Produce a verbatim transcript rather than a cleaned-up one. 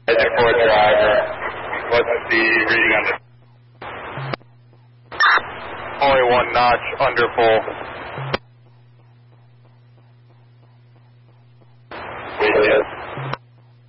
Engine four driver. What's the reading on this? Only one notch under full. Yes.